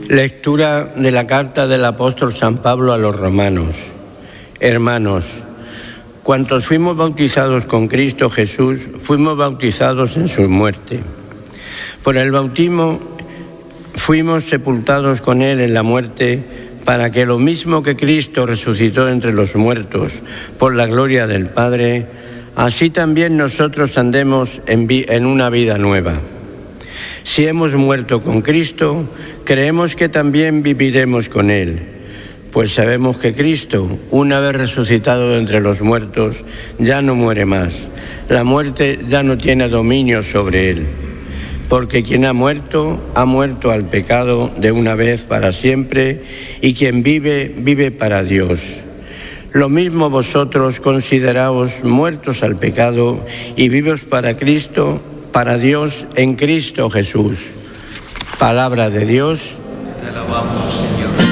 Lectura de la carta del apóstol San Pablo a los romanos. Hermanos, cuantos fuimos bautizados con Cristo Jesús, fuimos bautizados en su muerte. Por el bautismo fuimos sepultados con Él en la muerte, para que lo mismo que Cristo resucitó entre los muertos por la gloria del Padre, así también nosotros andemos en una vida nueva. Si hemos muerto con Cristo, creemos que también viviremos con Él, pues sabemos que Cristo, una vez resucitado de entre los muertos, ya no muere más. La muerte ya no tiene dominio sobre Él, porque quien ha muerto al pecado de una vez para siempre, y quien vive, vive para Dios. Lo mismo vosotros, consideraos muertos al pecado y vivos para Cristo, para Dios en Cristo Jesús. Palabra de Dios. Te alabamos, Señor.